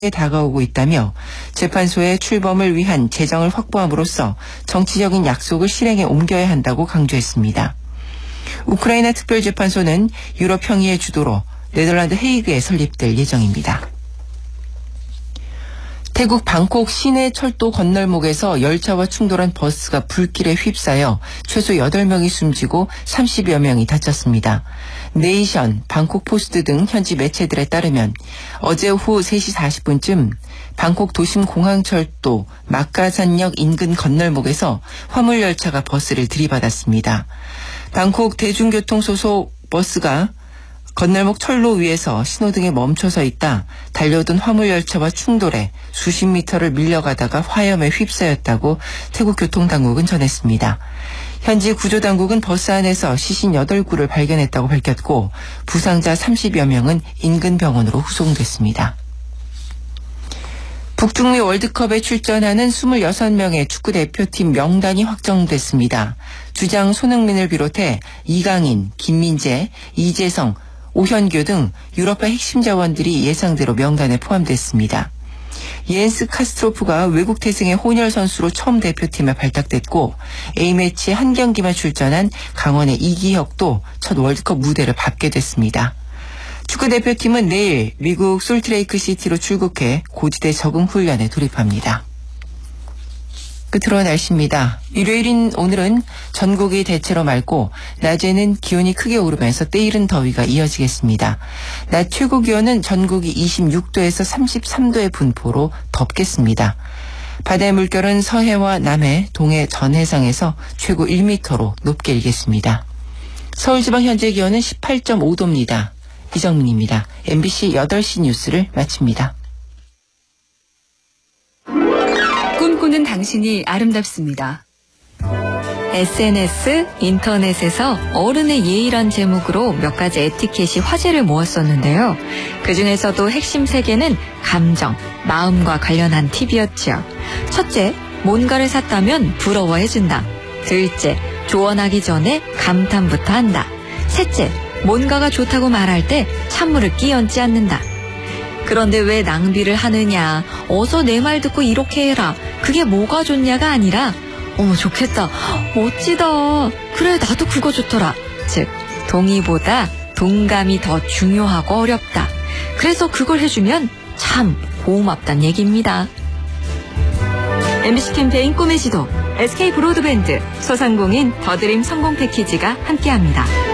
다가오고 있다며 재판소의 출범을 위한 재정을 확보함으로써 정치적인 약속을 실행에 옮겨야 한다고 강조했습니다. 우크라이나 특별재판소는 유럽 형의의 주도로 네덜란드 헤이그에 설립될 예정입니다. 태국 방콕 시내 철도 건널목에서 열차와 충돌한 버스가 불길에 휩싸여 최소 8명이 숨지고 30여 명이 다쳤습니다. 네이션, 방콕 포스트 등 현지 매체들에 따르면 어제 오후 3시 40분쯤 방콕 도심 공항철도 마카산역 인근 건널목에서 화물열차가 버스를 들이받았습니다. 방콕 대중교통 소속 버스가 건널목 철로 위에서 신호등에 멈춰서 있다 달려오던 화물열차와 충돌해 수십 미터를 밀려가다가 화염에 휩싸였다고 태국 교통당국은 전했습니다. 현지 구조당국은 버스 안에서 시신 8구를 발견했다고 밝혔고 부상자 30여 명은 인근 병원으로 후송됐습니다. 북중미 월드컵에 출전하는 26명의 축구대표팀 명단이 확정됐습니다. 주장 손흥민을 비롯해 이강인, 김민재, 이재성, 오현규 등 유럽파 핵심 자원들이 예상대로 명단에 포함됐습니다. 예엔스 카스트로프가 외국 태생의 혼혈 선수로 처음 대표팀에 발탁됐고 A매치 한 경기만 출전한 강원의 이기혁도 첫 월드컵 무대를 밟게 됐습니다. 축구대표팀은 내일 미국 솔트레이크 시티로 출국해 고지대 적응 훈련에 돌입합니다. 끝으로 날씨입니다. 일요일인 오늘은 전국이 대체로 맑고 낮에는 기온이 크게 오르면서 때이른 더위가 이어지겠습니다. 낮 최고 기온은 전국이 26도에서 33도의 분포로 덥겠습니다. 바다의 물결은 서해와 남해, 동해 전 해상에서 최고 1m로 높게 일겠습니다. 서울지방 현재 기온은 18.5도입니다. 이정민입니다. MBC 8시 뉴스를 마칩니다. 꿈꾸는 당신이 아름답습니다. SNS, 인터넷에서 어른의 예의란 제목으로 몇 가지 에티켓이 화제를 모았었는데요. 그중에서도 핵심 3개는 감정, 마음과 관련한 팁이었죠. 첫째, 뭔가를 샀다면 부러워해준다. 둘째, 조언하기 전에 감탄부터 한다. 셋째, 뭔가가 좋다고 말할 때 찬물을 끼얹지 않는다. 그런데 왜 낭비를 하느냐, 어서 내 말 듣고 이렇게 해라, 그게 뭐가 좋냐가 아니라 어머 좋겠다, 멋지다, 그래 나도 그거 좋더라. 즉 동의보다 동감이 더 중요하고 어렵다. 그래서 그걸 해주면 참 고맙단 얘기입니다. MBC 캠페인 꿈의 지도, SK 브로드밴드, 소상공인 더드림 성공 패키지가 함께합니다.